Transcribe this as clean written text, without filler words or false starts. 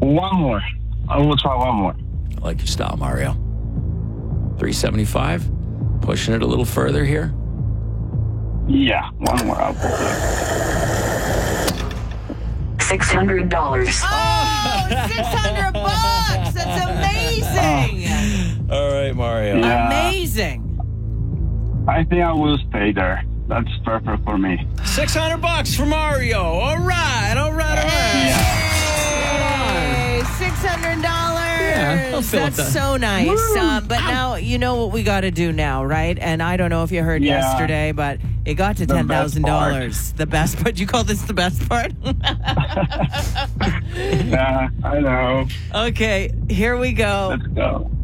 One more. I will try one more. I like your style, Mario. 375. Pushing it a little further here. Yeah, one more. I'll put it. $600. Oh, $600. That's amazing. All right, Mario. Yeah. Amazing. I think I will stay there. That's perfect for me. $600 for Mario. All right. Hey, $600. Yeah, I'll fill That's that. so nice. But now you know what we got to do now, right? And I don't know if you heard Yeah. yesterday, but it got to The best $10,000. The best part. You call this the best part? Yeah, I know. Okay, here we go. Let's go.